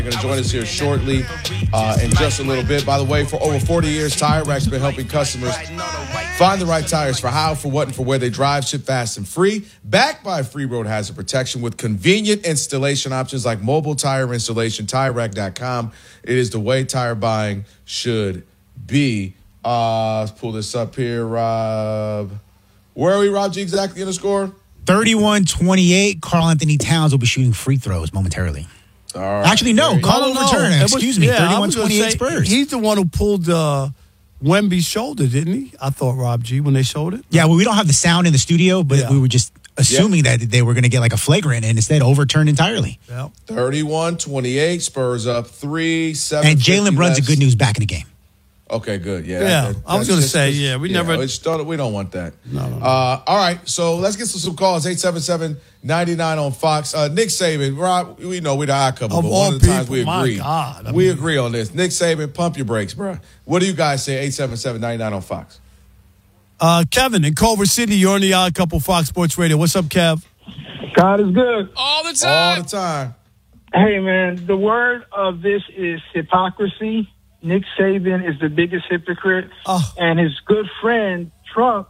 Going to join us here shortly in just a little bit. By the way, for over 40 years, Tire Rack's been helping customers find the right tires for how, for what, and for where they drive, ship fast and free. Backed by free road hazard protection with convenient installation options like mobile tire installation, TireRack.com. It is the way tire buying should be. Let's pull this up here, Rob. Where are we, Rob G, exactly in the score? 31-28. Karl Anthony Towns will be shooting free throws momentarily. All right. Actually, no. Call overturn. Excuse me. 31-28 Spurs. He's the one who pulled Wemby's shoulder, didn't he? I thought, Rob G, when they showed it. Yeah, well, we don't have the sound in the studio, but we were just assuming that they were going to get like a flagrant and instead overturned entirely. Yeah. 31-28. Spurs up 3. 7. And Jalen Brunn's a good news back in the game. Okay, good. Yeah. I was going to say, we never. We don't want that. No. All right, so let's get to some calls. 877-99 on Fox. Nick Saban, Rob, we know we're the odd couple, Of but all one of the times people, we agree. my God, we agree on this. Nick Saban, pump your brakes, bro. What do you guys say? 877-99 on Fox. Kevin in Culver City, you're on the Odd Couple Fox Sports Radio. What's up, Kev? God is good. All the time. All the time. Hey, man, the word of this is hypocrisy. Nick Saban is the biggest hypocrite, and his good friend Trump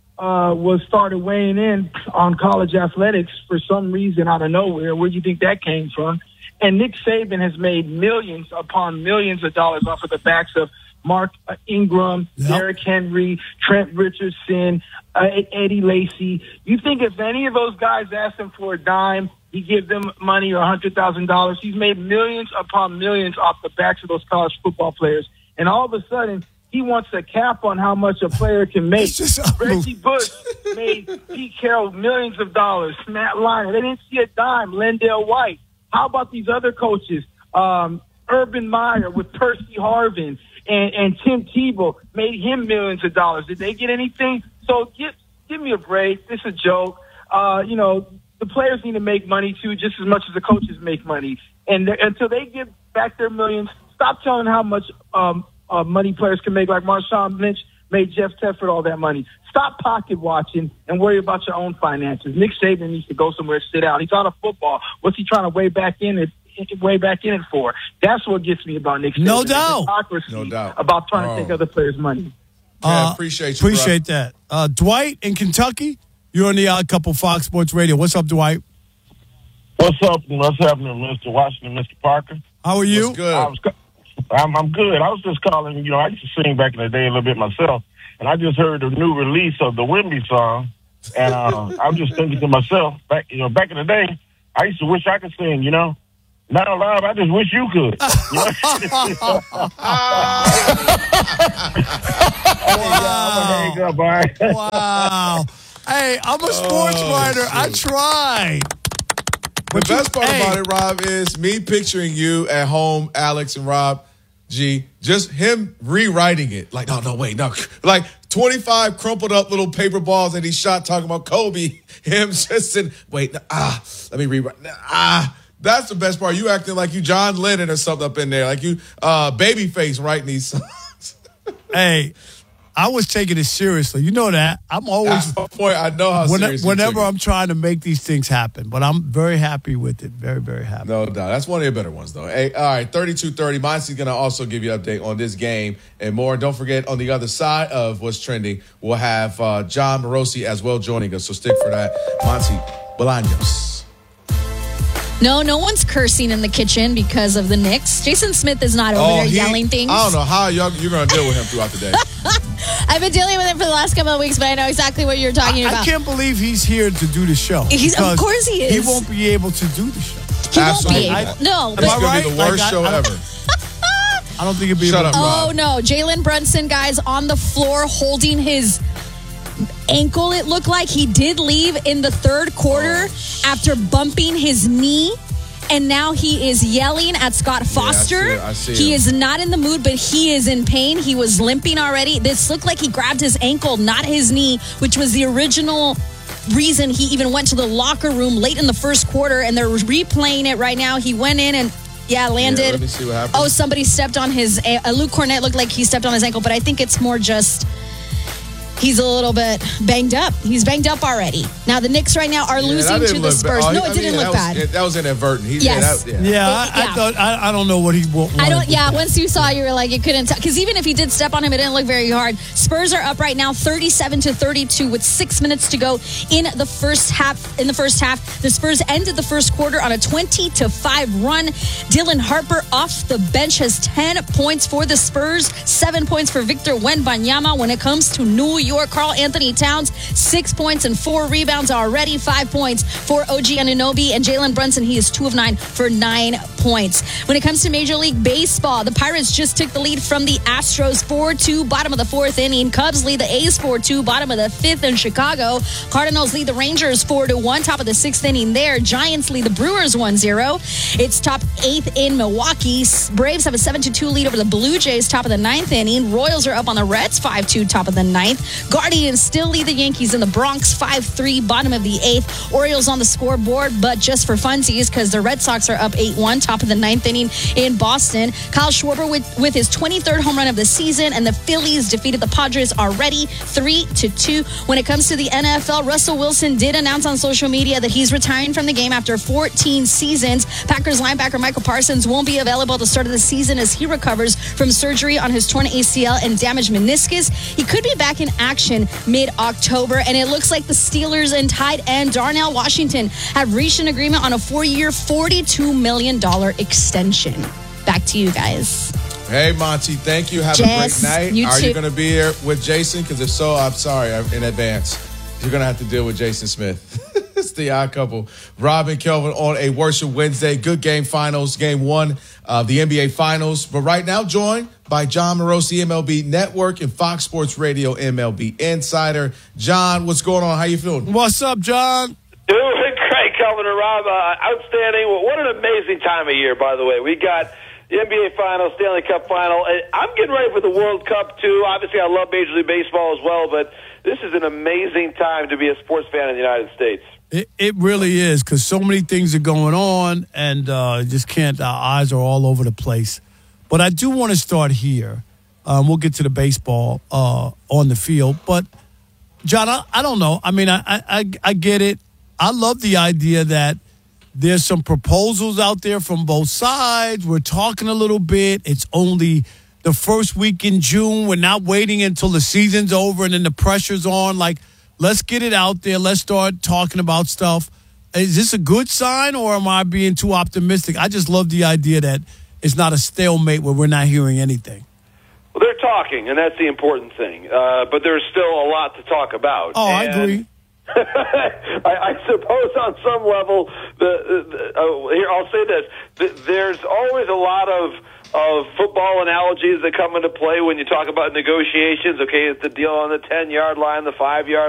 started weighing in on college athletics for some reason out of nowhere. Where do you think that came from? And Nick Saban has made millions upon millions of dollars off of the backs of Mark Ingram, Derrick Henry, Trent Richardson, Eddie Lacy. You think if any of those guys asked him for a dime, he'd give them money or $100,000. He's made millions upon millions off the backs of those college football players. And all of a sudden, he wants a cap on how much a player can make. Reggie Bush made Pete Carroll millions of dollars. Matt Lyon, they didn't see a dime. Lendale White. How about these other coaches? Urban Meyer with Percy Harvin and Tim Tebow made him millions of dollars. Did they get anything? So give me a break. This is a joke. The players need to make money too, just as much as the coaches make money. And until they give back their millions, stop telling how much money players can make. Like Marshawn Lynch made Jeff Tedford all that money. Stop pocket watching and worry about your own finances. Nick Saban needs to go somewhere and sit out. He's out of football. What's he trying to weigh back in it for? That's what gets me about Nick Saban. No doubt. No doubt. About trying to take other players' money. Appreciate you. Appreciate that. Dwight in Kentucky, you're on the Odd Couple Fox Sports Radio. What's up, Dwight? What's up? What's happening, Mr. Washington, Mr. Parker? How are you? What's good? I'm good. I was just calling. I used to sing back in the day a little bit myself, and I just heard the new release of the Wemby song, and I'm just thinking to myself, back in the day, I used to wish I could sing. Not alive. I just wish you could. Wow. Hey, I'm a sports writer. I tried. The best part about it, Rob, is me picturing you at home, Alex and Rob G, just him rewriting it. Like, no, wait. Like 25 crumpled up little paper balls that he shot talking about Kobe. Him just saying, let me rewrite. That's the best part. You acting like you John Lennon or something up in there. Like you Babyface writing these songs. Hey, I was taking it seriously. You know that. I'm always. That's the point. I know how serious whenever I'm trying to make these things happen, but I'm very happy with it. Very, very happy. No doubt. That's one of your better ones, though. Hey, all right, 32-30. Monty's going to also give you an update on this game and more. Don't forget, on the other side of what's trending, we'll have John Morosi as well joining us. So stick for that. Monty Bolaños. No one's cursing in the kitchen because of the Knicks. Jason Smith is not over there yelling things. I don't know how you're going to deal with him throughout the day. I've been dealing with him for the last couple of weeks, but I know exactly what you're talking about. I can't believe he's here to do the show. Of course he is. He won't be able to do the show. He won't be able. No. It's going to be the worst show ever. I don't think it'd be Shut up, Oh, Rob. no. Jalen Brunson, guys, on the floor holding his ankle, it looked like. He did leave in the third quarter after bumping his knee. And now he is yelling at Scott Foster. I see he him. is not in the mood, but he is in pain. He was limping already. This looked like he grabbed his ankle, not his knee, which was the original reason he even went to the locker room late in the first quarter. And they're replaying it right now. He went in and, landed. Yeah, let me see what happened. Oh, somebody stepped on his... Luke Cornett looked like he stepped on his ankle, but I think it's more just... He's a little bit banged up. He's banged up already. Now, the Knicks right now are losing to the Spurs. No, it didn't look bad. That was inadvertent. Yes. I thought, I don't know what he wanted. Once you saw, you were like, you couldn't tell. Because even if he did step on him, it didn't look very hard. Spurs are up right now 37-32 with 6 minutes to go in the first half. The Spurs ended the first quarter on a 20-5 run. Dylan Harper off the bench has 10 points for the Spurs, 7 points for Victor Wembanyama. When it comes to New York, Karl Anthony Towns, 6 points and 4 rebounds already, 5 points for OG Anunoby, and Jalen Brunson, he is 2 of 9 for 9 points. When it comes to Major League Baseball, the Pirates just took the lead from the Astros 4-2, bottom of the 4th inning. Cubs lead the A's 4-2, bottom of the 5th in Chicago. Cardinals lead the Rangers 4-1, top of the 6th inning there. Giants lead the Brewers 1-0. It's top 8th in Milwaukee. Braves have a 7-2 lead over the Blue Jays, top of the 9th inning. Royals are up on the Reds 5-2, top of the 9th. Guardians still lead the Yankees in the Bronx 5-3, bottom of the 8th. Orioles on the scoreboard, but just for funsies because the Red Sox are up 8-1, top of the 9th inning in Boston. Kyle Schwarber with his 23rd home run of the season, and the Phillies defeated the Padres already 3-2. When it comes to the NFL, Russell Wilson did announce on social media that he's retiring from the game after 14 seasons. Packers linebacker Michael Parsons won't be available at the start of the season as he recovers from surgery on his torn ACL and damaged meniscus. He could be back in action mid-October, and it looks like the Steelers and tight end Darnell Washington have reached an agreement on a 4-year, $42 million extension. Back to you guys. Hey, Monty, thank you. Have a great night. Are you going to be here with Jason? Because if so, I'm sorry in advance. You're going to have to deal with Jason Smith. It's the odd couple. Rob and Kelvin on a Worship Wednesday. Good game finals. Game 1 of the NBA Finals. But right now, joined by John Morosi, MLB Network, and Fox Sports Radio MLB Insider. John, what's going on? How you feeling? What's up, John? Doing great, Kelvin and Rob. Outstanding. What an amazing time of year, by the way. We got the NBA Finals, Stanley Cup Final. I'm getting ready for the World Cup, too. Obviously, I love Major League Baseball as well, but this is an amazing time to be a sports fan in the United States. It really is, because so many things are going on, and just can't. Our eyes are all over the place. But I do want to start here. We'll get to the baseball on the field. But, John, I don't know. I mean, I get it. I love the idea that there's some proposals out there from both sides. We're talking a little bit. It's only the first week in June. We're not waiting until the season's over and then the pressure's on. Like, let's get it out there. Let's start talking about stuff. Is this a good sign, or am I being too optimistic? I just love the idea that it's not a stalemate where we're not hearing anything. Well, they're talking, and that's the important thing. But there's still a lot to talk about. Oh, I agree. I suppose on some level, here I'll say this: there's always a lot of football analogies that come into play when you talk about negotiations. Okay, it's the deal on the 10-yard line, the 5-yard